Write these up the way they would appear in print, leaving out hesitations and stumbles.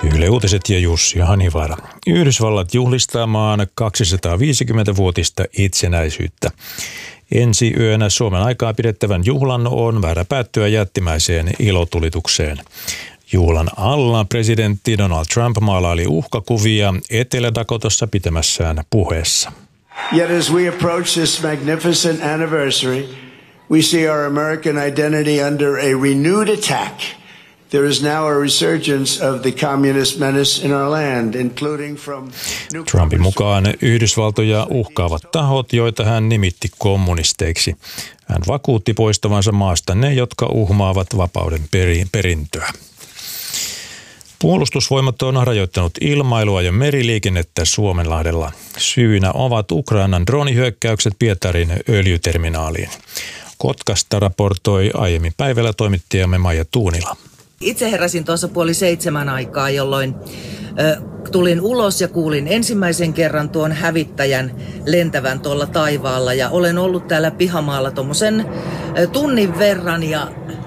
Yle Uutiset ja Jussi Hanivaara. Yhdysvallat juhlistaa maan 250-vuotista itsenäisyyttä. Ensi yönä Suomen aikaa pidettävän juhlan on määrä päättyä jättimäiseen ilotulitukseen. Juhlan alla presidentti Donald Trump maalaili uhkakuvia Etelä-Dakotassa pitämässään puheessa. Yet as we approach this magnificent anniversary, we see our American identity under a renewed attack. There is now a resurgence of the communist menace in our land, including from Trumpin mukaan Yhdysvaltoja uhkaavat tahot, joita hän nimitti kommunisteiksi. Hän vakuutti poistavansa maasta ne, jotka uhmaavat vapauden perintöä. Puolustusvoimat on rajoittanut ilmailua ja meriliikennettä Suomenlahdella. Syynä ovat Ukrainan droonihyökkäykset Pietarin öljyterminaaliin. Kotkasta raportoi aiemmin päivällä toimittajamme Maija Tuunila. Itse heräsin tuossa 6:30 aikaa, jolloin tulin ulos ja kuulin ensimmäisen kerran tuon hävittäjän lentävän tuolla taivaalla. Ja olen ollut täällä pihamaalla tuommoisen tunnin verran ja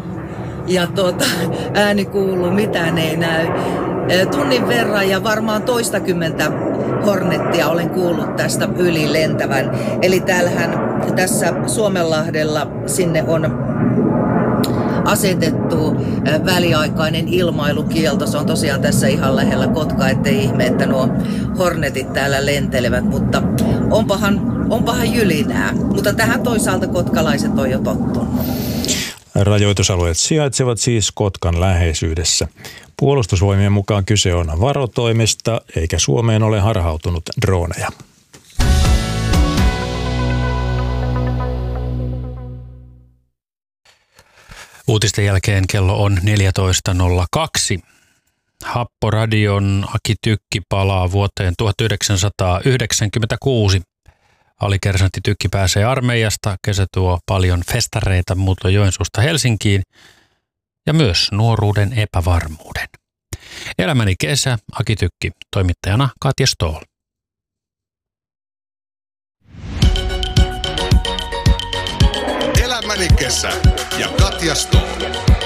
ääni kuuluu, mitään ei näy. Tunnin verran ja varmaan toistakymmentä Hornettia olen kuullut tästä yli lentävän. Eli tässä Suomenlahdella sinne on asetettu väliaikainen ilmailukielto. Se on tosiaan tässä ihan lähellä Kotkaa, ettei ihme, että nuo Hornetit täällä lentelevät, mutta onpahan jylinää. Mutta tähän toisaalta kotkalaiset on jo tottunut. Rajoitusalueet sijaitsevat siis Kotkan läheisyydessä. Puolustusvoimien mukaan kyse on varotoimesta, eikä Suomeen ole harhautunut drooneja. Uutisten jälkeen kello on 14.02. Happoradion Aki Tykki palaa vuoteen 1996. Alikersantti Tykki pääsee armeijasta, kesä tuo paljon festareita muuta Joensuusta Helsinkiin ja myös nuoruuden epävarmuuden. Elämäni kesä, Aki Tykki, toimittajana Katja Stoll. Elämäni kesä ja Katja Stoll.